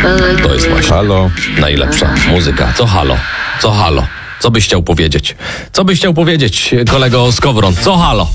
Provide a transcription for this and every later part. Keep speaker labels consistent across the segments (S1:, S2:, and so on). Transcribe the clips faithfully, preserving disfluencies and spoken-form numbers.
S1: To jest właśnie
S2: Halo.
S1: najlepsza muzyka. Co halo? Co halo? Co byś chciał powiedzieć? Co byś chciał powiedzieć, kolego Skowron? Co halo?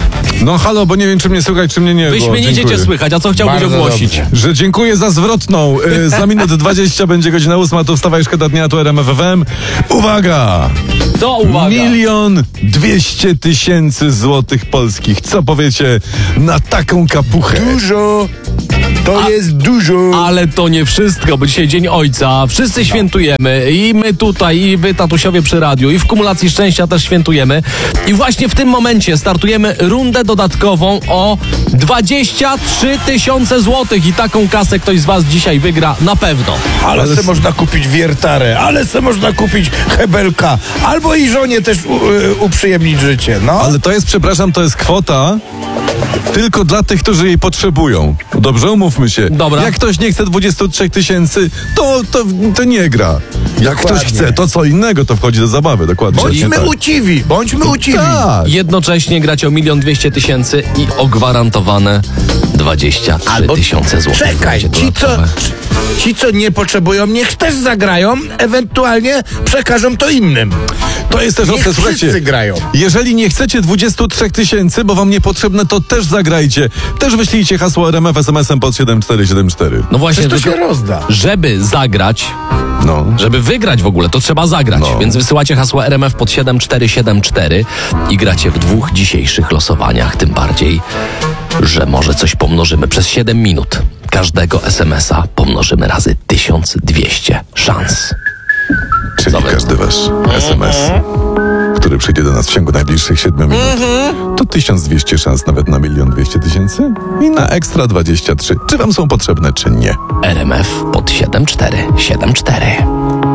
S2: No halo, bo nie wiem, czy mnie słychać, czy mnie nie.
S1: Wyśmienicie cię słychać, a co chciałbyś
S3: Bardzo
S1: ogłosić?
S3: dobrze.
S2: Że dziękuję za zwrotną. Y, za minut dwadzieścia będzie godzina ósma, to wstawaj szkoda dnia, tu R M F F M. Uwaga!
S1: To uwaga!
S2: Milion dwieście tysięcy złotych polskich. Co powiecie na taką kapuchę?
S3: Dużo. To
S1: A-
S3: jest dużo.
S1: Ale to nie wszystko, bo dzisiaj Dzień Ojca. Wszyscy świętujemy. I my tutaj, i wy, tatusiowie przy radiu, i w Kumulacji Szczęścia też świętujemy. I właśnie w tym momencie startujemy rundę dodatkową o dwadzieścia trzy tysiące złotych. I taką kasę ktoś z was dzisiaj wygra na pewno.
S3: Ale,
S2: Ale
S3: se
S2: s-
S3: można kupić wiertarę, ale se można kupić hebelka, albo i żonie też u, y, uprzyjemnić życie, no.
S2: Ale to jest, przepraszam, to jest kwota tylko dla tych, którzy jej potrzebują. Dobrze, umówmy się.
S1: Dobra.
S2: Jak ktoś nie chce dwudziestu trzech tysięcy, to, to, to nie gra. Jak
S3: Dokładnie.
S2: ktoś chce, to co innego, to wchodzi do zabawy. Dokładnie.
S3: Bądźmy
S2: tak.
S3: uczciwi, bądźmy uczciwi.
S2: Tak.
S1: Jednocześnie gracie o milion dwieście tysięcy i o gwarantowane dwadzieścia trzy tysiące złotych.
S3: Czekaj,
S1: Będzie
S3: ci co,
S1: dodatkowe.
S3: ci co nie potrzebują, niech też zagrają, ewentualnie przekażą to innym.
S2: To jest też
S3: Niech
S2: opcja,
S3: wszyscy
S2: słuchajcie.
S3: grają.
S2: Jeżeli nie chcecie dwudziestu trzech tysięcy, bo wam niepotrzebne, to też zagrajcie. Też wyślijcie hasło R M F S M S-em pod siedem cztery siedem cztery.
S1: No właśnie,
S3: Przecież to
S1: tylko,
S3: się rozda.
S1: żeby zagrać,
S2: No.
S1: żeby wygrać w ogóle, to trzeba zagrać.
S2: No.
S1: Więc wysyłacie hasło R M F pod siedem cztery siedem cztery i gracie w dwóch dzisiejszych losowaniach. Tym bardziej, że może coś pomnożymy przez siedem minut. Każdego es em es a pomnożymy razy tysiąc dwieście szans.
S2: Czyli
S1: Dobra.
S2: każdy wasz es em es, który przyjdzie do nas w ciągu najbliższych siedmiu minut, to tysiąc dwieście szans nawet na milion dwieście tysięcy i na ekstra dwadzieścia trzy. Czy wam są potrzebne, czy nie?
S1: R M F pod siedem cztery siedem cztery.